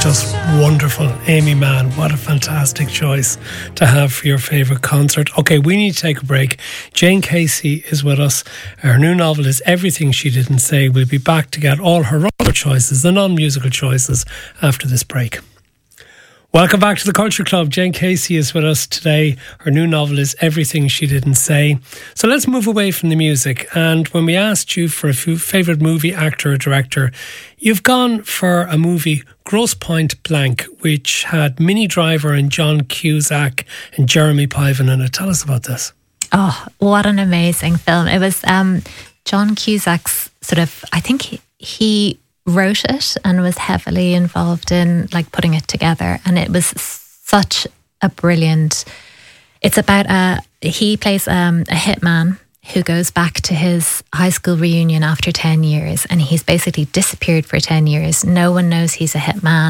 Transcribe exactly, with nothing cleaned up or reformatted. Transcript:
Just wonderful. Amy Mann, what a fantastic choice to have for your favourite concert. Okay, we need to take a break. Jane Casey is with us. Her new novel is Everything She Didn't Say. We'll be back to get all her other choices, the non-musical choices, after this break. Welcome back to the Culture Club. Jane Casey is with us today. Her new novel is Everything She Didn't Say. So let's move away from the music. And when we asked you for a favourite movie actor or director, you've gone for a movie, Grosse Pointe Blank, which had Minnie Driver and John Cusack and Jeremy Piven in it. Tell us about this. Oh, what an amazing film. It was um, John Cusack's sort of, I think he... he wrote it and was heavily involved in like putting it together, and it was such a brilliant. It's about a he plays um, a hitman who goes back to his high school reunion after ten years, and he's basically disappeared for ten years. No one knows he's a hitman.